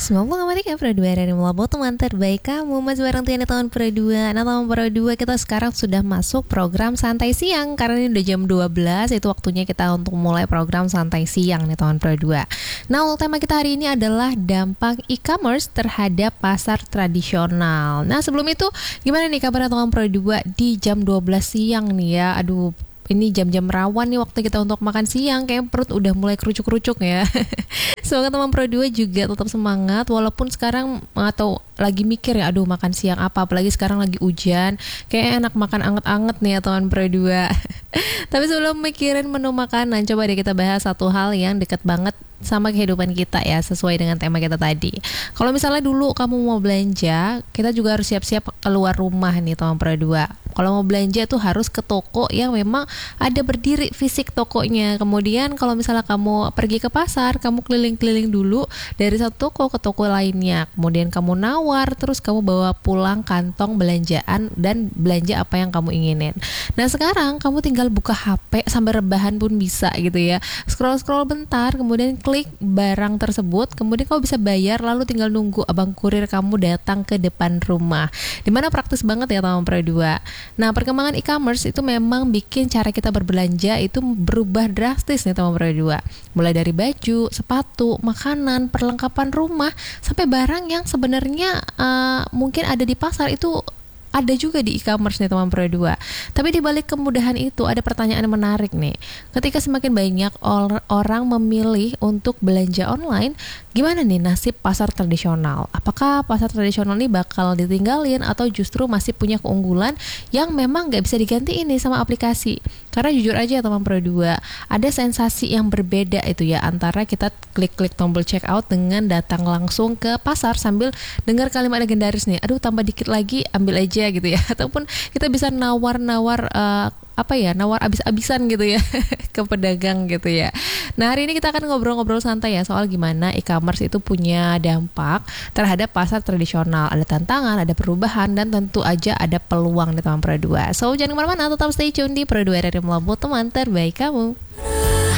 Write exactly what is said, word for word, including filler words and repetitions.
sembilan puluh koma tiga Pro dua dari Melabu, teman terbaik kamu. Masih bareng Tiana tahun Pro dua. Nah tahun Pro dua kita sekarang sudah masuk program santai siang. Karena ini udah jam dua belas, itu waktunya kita untuk mulai program santai siang nih tahun Pro dua. Nah untuk tema kita hari ini adalah dampak e-commerce terhadap pasar tradisional. Nah sebelum itu gimana nih kabar tahun Pro dua di jam dua belas siang nih ya. Aduh, ini jam-jam rawan nih waktu kita untuk makan siang. Kayak perut udah mulai kerucuk-kerucuk ya. Semoga teman Pro dua juga tetap semangat. Walaupun sekarang atau lagi mikir ya, aduh makan siang apa. Apalagi sekarang lagi hujan. Kayak enak makan anget-anget nih ya teman Pro dua. Tapi sebelum mikirin menu makanan, coba deh kita bahas satu hal yang deket banget sama kehidupan kita ya, sesuai dengan tema kita tadi. Kalau misalnya dulu kamu mau belanja, kita juga harus siap-siap keluar rumah nih teman Pro dua. Kalau mau belanja tuh harus ke toko yang memang ada berdiri fisik tokonya. Kemudian kalau misalnya kamu pergi ke pasar, kamu keliling-keliling dulu dari satu toko ke toko lainnya. Kemudian kamu nawar, terus kamu bawa pulang kantong belanjaan dan belanja apa yang kamu inginin. Nah sekarang kamu tinggal buka H P sambil rebahan pun bisa gitu ya. Scroll-scroll bentar, kemudian klik barang tersebut, kemudian kamu bisa bayar, lalu tinggal nunggu abang kurir kamu datang ke depan rumah. Dimana praktis banget ya teman Pro dua. Nah perkembangan e-commerce itu memang bikin cara kita berbelanja itu berubah drastis nih teman Pro dua. Mulai dari baju, sepatu, makanan, perlengkapan rumah, sampai barang yang sebenarnya uh, mungkin ada di pasar itu ada juga di e-commerce nih teman Pro dua. Tapi di balik kemudahan itu ada pertanyaan menarik nih. Ketika semakin banyak or- orang memilih untuk belanja online, gimana nih nasib pasar tradisional? Apakah pasar tradisional ini bakal ditinggalin atau justru masih punya keunggulan yang memang gak bisa diganti ini sama aplikasi? Karena jujur aja teman Pro dua, ada sensasi yang berbeda itu ya antara kita klik-klik tombol checkout dengan datang langsung ke pasar sambil dengar kalimat legendaris nih, aduh tambah dikit lagi ambil aja gitu ya, ataupun kita bisa nawar-nawar uh, apa ya, nawar abis-abisan gitu ya ke pedagang gitu ya. Nah hari ini kita akan ngobrol-ngobrol santai ya soal gimana e-commerce itu punya dampak terhadap pasar tradisional. Ada tantangan, ada perubahan, dan tentu aja ada peluang di teman Pro dua. So jangan kemana-mana, tetap stay tune di Pro dua dari Melabu, teman terbaik kamu.